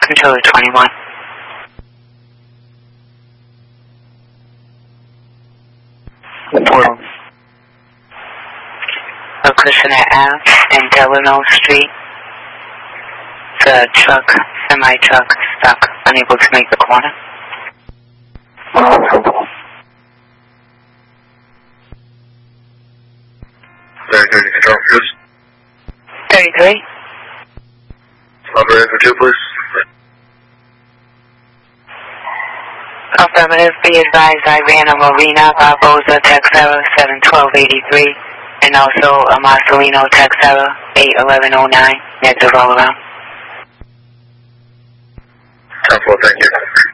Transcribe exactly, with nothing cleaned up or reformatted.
Controller twenty-one. Portal. Acushnet Ave and Delano Street. The truck, semi-truck, stuck, unable to make the corner. thirty-three, control first. thirty-three. Operator for two, please. Affirmative, be advised I ran a Marina Barbosa Texera seven twelve eighty-three and also a Marcelino Texera eight eleven oh nine, negative all around. ten four, thank you.